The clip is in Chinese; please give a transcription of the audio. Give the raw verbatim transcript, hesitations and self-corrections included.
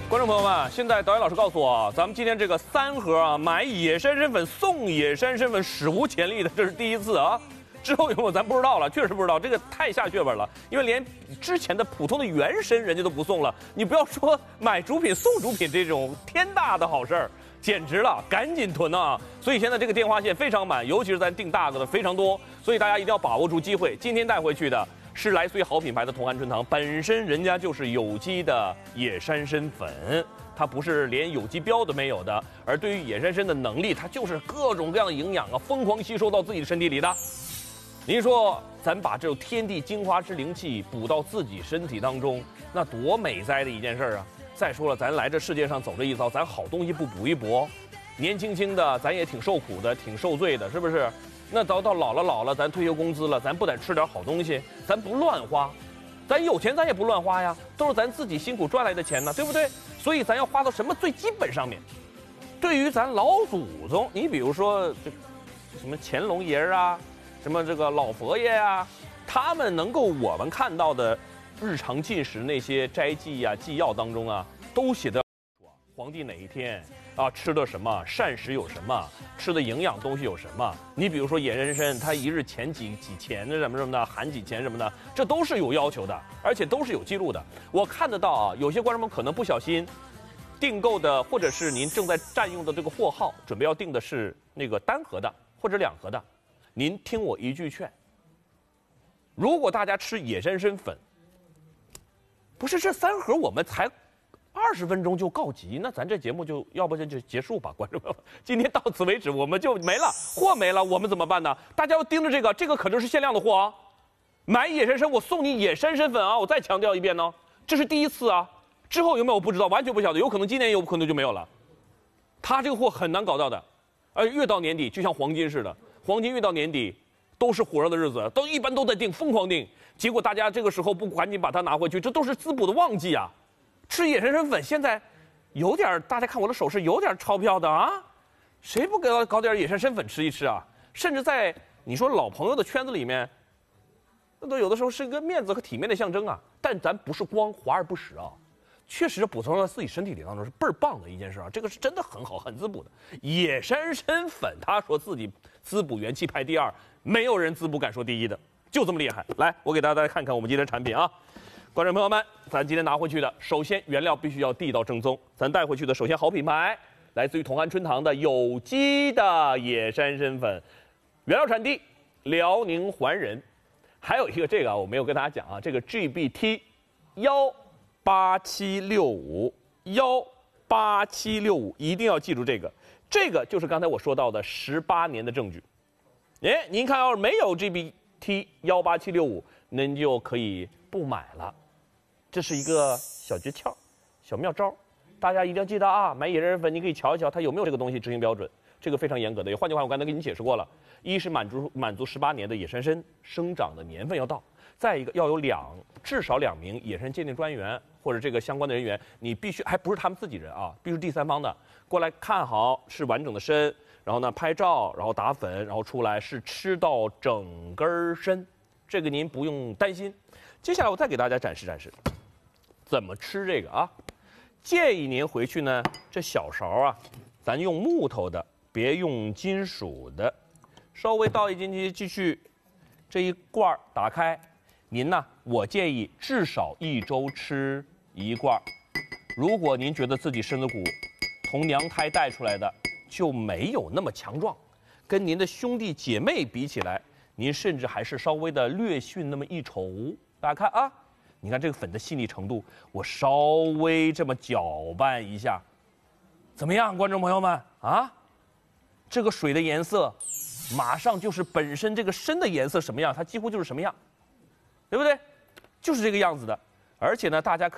观众朋友们，现在导演老师告诉我，咱们今天这个三盒啊，买野山参粉送野山参粉史无前例的，这是第一次啊。之后有没有咱不知道了，确实不知道，这个太下血本了，因为连之前的普通的原参人家都不送了，你不要说买主品送主品这种天大的好事儿，简直了，赶紧囤啊！所以现在这个电话线非常满，尤其是咱订大个的非常多，所以大家一定要把握住机会。今天带回去的是来自于好品牌的同安春堂，本身人家就是有机的野山参粉。它不是连有机标都没有的，而对于野山参的能力，它就是各种各样的营养啊，疯狂吸收到自己的身体里的。您说，咱把这种天地精华之灵气补到自己身体当中，那多美哉的一件事啊！再说了，咱来这世界上走这一遭，咱好东西不补一补？年轻轻的，咱也挺受苦的，挺受罪的，是不是？那到到老了老了，咱退休工资了，咱不得吃点好东西？咱不乱花，咱有钱咱也不乱花呀，都是咱自己辛苦赚来的钱呢，对不对？所以咱要花到什么最基本上面？对于咱老祖宗，你比如说这什么乾隆爷啊，什么这个老佛爷啊，他们能够我们看到的日常进食那些斋记啊、纪要当中啊，都写的皇帝哪一天啊吃的什么，膳食有什么，吃的营养东西有什么。你比如说野人参，它一日钱几几钱的什么什么的，含几钱什么的，这都是有要求的，而且都是有记录的。我看得到啊，有些观众们可能不小心订购的，或者是您正在占用的这个货号，准备要订的是那个单盒的或者两盒的，您听我一句劝，如果大家吃野山参粉，不是这三盒我们才二十分钟就告急，那咱这节目就要不就就结束吧，观众朋友们，今天到此为止，我们就没了，货没了，我们怎么办呢？大家要盯着这个，这个可就是限量的货啊！买野山参，我送你野山参粉啊！我再强调一遍呢，这是第一次啊，之后有没有不知道，完全不晓得，有可能今年有可能就没有了。他这个货很难搞到的，而越到年底就像黄金似的，黄金越到年底都是火热的日子，都一般都在订，疯狂订，结果大家这个时候不赶紧把它拿回去，这都是滋补的旺季啊！吃野山参粉现在有点，大家看我的手势有点钞票的啊，谁不给我搞点野山参粉吃一吃啊？甚至在你说老朋友的圈子里面，那都有的时候是一个面子和体面的象征啊。但咱不是光华而不实啊，确实补充到自己身体里当中是倍儿棒的一件事啊，这个是真的很好，很滋补的。野山参粉，他说自己滋补元气排第二，没有人滋补敢说第一的，就这么厉害。来，我给大家看看我们今天的产品啊。观众朋友们，咱今天拿回去的，首先原料必须要地道正宗。咱带回去的，首先好品牌，来自于同安春堂的有机的野山参粉，原料产地辽宁环仁。还有一个这个啊，我没有跟大家讲啊，这个 G B T 幺八七六五幺八七六五，一定要记住这个，这个就是刚才我说到的十八年的证据。哎，您看要是没有 G B T 幺八七六五，您就可以不买了。这是一个小诀窍、小妙招，大家一定要记得啊！买野山参粉，你可以瞧一瞧它有没有这个东西执行标准，这个非常严格的。也换句话，我刚才给你解释过了：一是满足满足十八年的野山参生长的年份要到；再一个要有两至少两名野山鉴定专员或者这个相关的人员，你必须还不是他们自己人啊，必须第三方的过来看好是完整的参，然后呢拍照，然后打粉，然后出来是吃到整根参，这个您不用担心。接下来我再给大家展示展示。怎么吃这个啊？建议您回去呢，这小勺啊，咱用木头的，别用金属的。稍微倒一进去，继续这一罐打开。您呢，我建议至少一周吃一罐。如果您觉得自己身子骨从娘胎带出来的就没有那么强壮，跟您的兄弟姐妹比起来，您甚至还是稍微的略逊那么一筹。大家看啊。你看这个粉的细腻程度，我稍微这么搅拌一下，怎么样，观众朋友们啊？这个水的颜色，马上就是本身这个参的颜色什么样，它几乎就是什么样，对不对？就是这个样子的。而且呢，大家可以。